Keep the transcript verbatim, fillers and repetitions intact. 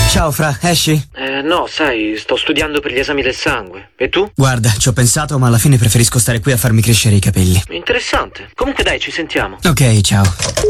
Ciao Fra, esci? Eh, no, sai, sto studiando per gli esami del sangue. E tu? Guarda, ci ho pensato, ma alla fine preferisco stare qui a farmi crescere i capelli. Interessante. Comunque dai, ci sentiamo. Ok, ciao.